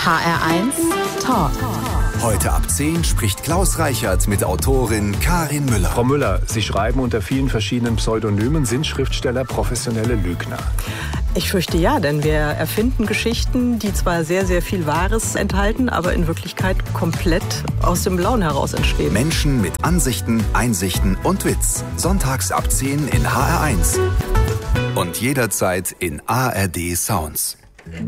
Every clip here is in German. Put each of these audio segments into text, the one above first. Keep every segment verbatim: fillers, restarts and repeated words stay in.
H R eins Talk. Heute ab zehn spricht Klaus Reichert mit Autorin Karin Müller. Frau Müller, Sie schreiben unter vielen verschiedenen Pseudonymen, sind Schriftsteller professionelle Lügner? Ich fürchte ja, denn wir erfinden Geschichten, die zwar sehr, sehr viel Wahres enthalten, aber in Wirklichkeit komplett aus dem Blauen heraus entstehen. Menschen mit Ansichten, Einsichten und Witz. Sonntags ab zehn in H R eins. Und jederzeit in A R D Sounds.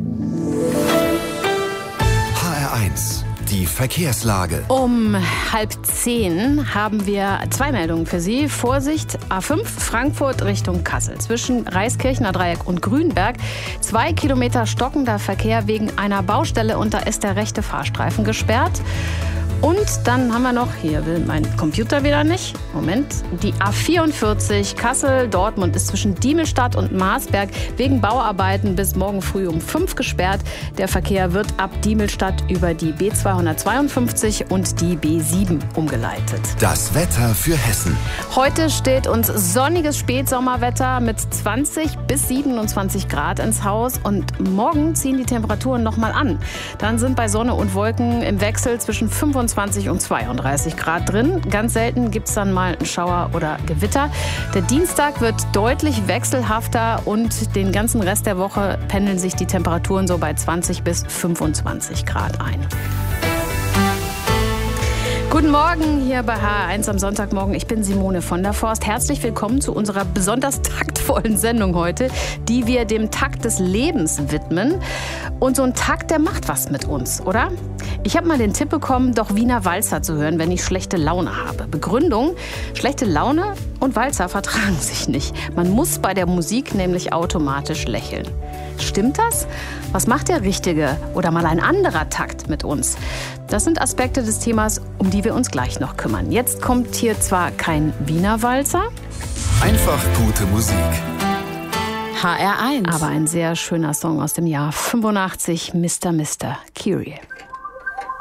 H R eins. Die Verkehrslage. Um halb zehn haben wir zwei Meldungen für Sie. Vorsicht, A fünf Frankfurt Richtung Kassel. Zwischen Reiskirchener Dreieck und Grünberg. Zwei Kilometer stockender Verkehr wegen einer Baustelle und da ist der rechte Fahrstreifen gesperrt. Und dann haben wir noch, hier will mein Computer wieder nicht, Moment, die A vierundvierzig Kassel-Dortmund ist zwischen Diemelstadt und Marsberg wegen Bauarbeiten bis morgen früh um fünf gesperrt. Der Verkehr wird ab Diemelstadt über die B zweihundertzweiundfünfzig und die B sieben umgeleitet. Das Wetter für Hessen. Heute steht uns sonniges Spätsommerwetter mit zwanzig bis siebenundzwanzig Grad ins Haus und morgen ziehen die Temperaturen nochmal an. Dann sind bei Sonne und Wolken im Wechsel zwischen fünfundzwanzig und zweiunddreißig Grad drin. Ganz selten gibt es dann mal einen Schauer oder Gewitter. Der Dienstag wird deutlich wechselhafter und den ganzen Rest der Woche pendeln sich die Temperaturen so bei zwanzig bis fünfundzwanzig Grad ein. Guten Morgen hier bei H R eins am Sonntagmorgen. Ich bin Simone von der Forst. Herzlich willkommen zu unserer besonders taktvollen Sendung heute, die wir dem Takt des Lebens widmen. Und so ein Takt, der macht was mit uns, oder? Ich habe mal den Tipp bekommen, doch Wiener Walzer zu hören, wenn ich schlechte Laune habe. Begründung: Schlechte Laune und Walzer vertragen sich nicht. Man muss bei der Musik nämlich automatisch lächeln. Stimmt das? Was macht der richtige oder mal ein anderer Takt mit uns? Das sind Aspekte des Themas, um die wir uns gleich noch kümmern. Jetzt kommt hier zwar kein Wiener Walzer, Einfach gute Musik. H R eins, aber ein sehr schöner Song aus dem Jahr fünfundachtzig, Mister Mister Curie.